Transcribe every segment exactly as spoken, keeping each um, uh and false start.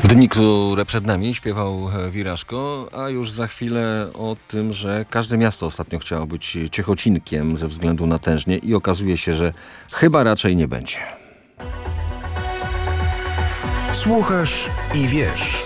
W dni, które przed nami, śpiewał Wiraszko, a już za chwilę o tym, że każde miasto ostatnio chciało być Ciechocinkiem ze względu na tężnię i okazuje się, że chyba raczej nie będzie. Słuchasz i wiesz.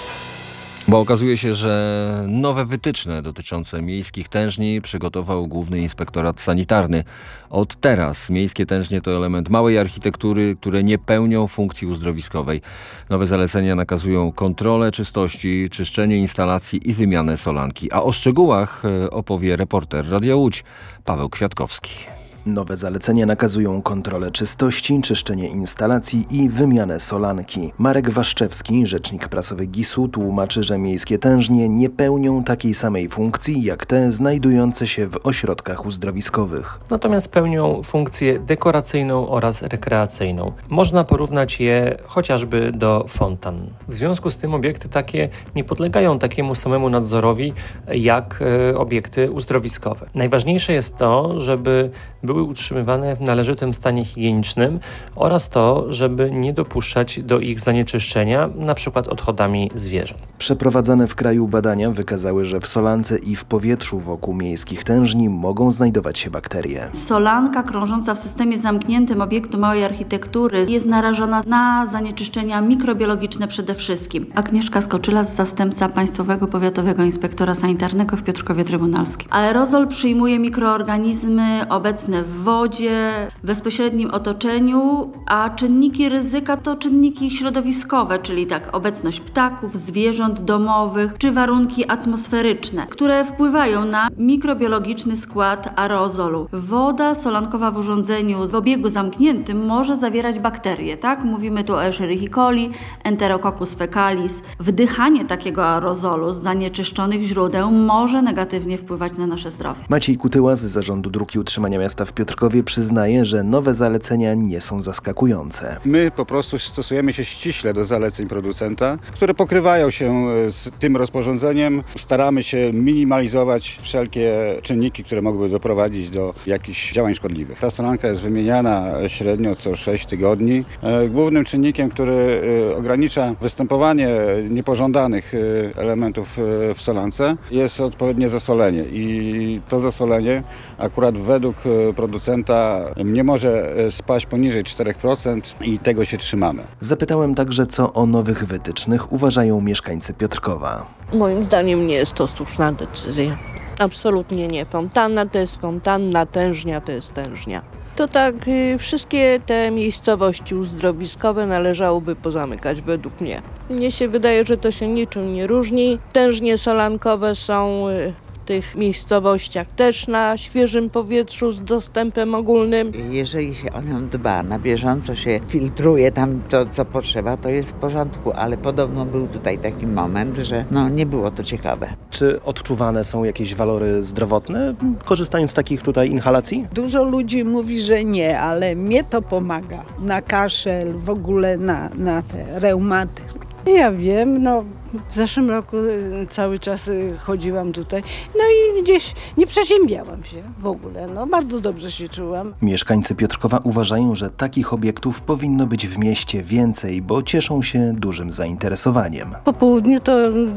Bo okazuje się, że nowe wytyczne dotyczące miejskich tężni przygotował Główny Inspektorat Sanitarny. Od teraz miejskie tężnie to element małej architektury, które nie pełnią funkcji uzdrowiskowej. Nowe zalecenia nakazują kontrolę czystości, czyszczenie instalacji i wymianę solanki. A o szczegółach opowie reporter Radia Łódź Paweł Kwiatkowski. Nowe zalecenia nakazują kontrolę czystości, czyszczenie instalacji i wymianę solanki. Marek Waszczewski, rzecznik prasowy gisu, tłumaczy, że miejskie tężnie nie pełnią takiej samej funkcji jak te znajdujące się w ośrodkach uzdrowiskowych. Natomiast pełnią funkcję dekoracyjną oraz rekreacyjną. Można porównać je chociażby do fontan. W związku z tym obiekty takie nie podlegają takiemu samemu nadzorowi jak e, obiekty uzdrowiskowe. Najważniejsze jest to, żeby były utrzymywane w należytym stanie higienicznym oraz to, żeby nie dopuszczać do ich zanieczyszczenia, np. odchodami zwierząt. Przeprowadzane w kraju badania wykazały, że w solance i w powietrzu wokół miejskich tężni mogą znajdować się bakterie. Solanka krążąca w systemie zamkniętym obiektu małej architektury jest narażona na zanieczyszczenia mikrobiologiczne przede wszystkim. Agnieszka Skoczylas, zastępca Państwowego Powiatowego Inspektora Sanitarnego w Piotrkowie Trybunalskim. Aerozol przyjmuje mikroorganizmy obecne w wodzie, w bezpośrednim otoczeniu, a czynniki ryzyka to czynniki środowiskowe, czyli tak obecność ptaków, zwierząt domowych czy warunki atmosferyczne, które wpływają na mikrobiologiczny skład aerozolu. Woda solankowa w urządzeniu w obiegu zamkniętym może zawierać bakterie, tak? Mówimy tu o Escherichia coli, Enterococcus fecalis. Wdychanie takiego aerozolu z zanieczyszczonych źródeł może negatywnie wpływać na nasze zdrowie. Maciej Kutyła z Zarządu Dróg i Utrzymania Miasta w Piotrkowie przyznaje, że nowe zalecenia nie są zaskakujące. My po prostu stosujemy się ściśle do zaleceń producenta, które pokrywają się z tym rozporządzeniem. Staramy się minimalizować wszelkie czynniki, które mogłyby doprowadzić do jakichś działań szkodliwych. Ta solanka jest wymieniana średnio co sześć tygodni. Głównym czynnikiem, który ogranicza występowanie niepożądanych elementów w solance, jest odpowiednie zasolenie i to zasolenie akurat według producenta nie może spaść poniżej cztery procent i tego się trzymamy. Zapytałem także, co o nowych wytycznych uważają mieszkańcy Piotrkowa. Moim zdaniem nie jest to słuszna decyzja. Absolutnie nie. Fontanna to jest fontanna, tężnia to jest tężnia. To tak y, wszystkie te miejscowości uzdrowiskowe należałoby pozamykać według mnie. Mnie się wydaje, że to się niczym nie różni. Tężnie solankowe są y, w tych miejscowościach też na świeżym powietrzu z dostępem ogólnym. Jeżeli się o nią dba, na bieżąco się filtruje tam to, co potrzeba, to jest w porządku, ale podobno był tutaj taki moment, że no, nie było to ciekawe. Czy odczuwane są jakieś walory zdrowotne, korzystając z takich tutaj inhalacji? Dużo ludzi mówi, że nie, ale mnie to pomaga. Na kaszel, w ogóle na, na te reumatyzm. Ja wiem, no w zeszłym roku cały czas chodziłam tutaj, no i gdzieś nie przeziębiałam się w ogóle, no bardzo dobrze się czułam. Mieszkańcy Piotrkowa uważają, że takich obiektów powinno być w mieście więcej, bo cieszą się dużym zainteresowaniem. Po południu to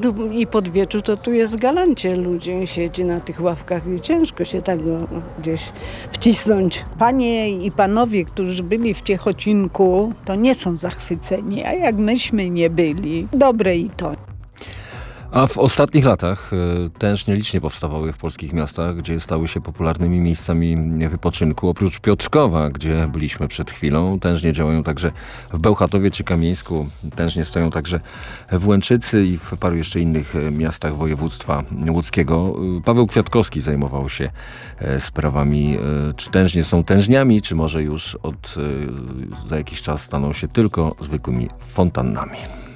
i pod wieczór to tu jest galancie, ludzie siedzi na tych ławkach i ciężko się tak no, gdzieś wcisnąć. Panie i panowie, którzy byli w Ciechocinku, to nie są zachwyceni, a jak myśmy nie byli, dobre i to. A w ostatnich latach tężnie licznie powstawały w polskich miastach, gdzie stały się popularnymi miejscami wypoczynku. Oprócz Piotrkowa, gdzie byliśmy przed chwilą, tężnie działają także w Bełchatowie czy Kamieńsku. Tężnie stoją także w Łęczycy i w paru jeszcze innych miastach województwa łódzkiego. Paweł Kwiatkowski zajmował się sprawami, czy tężnie są tężniami, czy może już od za jakiś czas staną się tylko zwykłymi fontannami.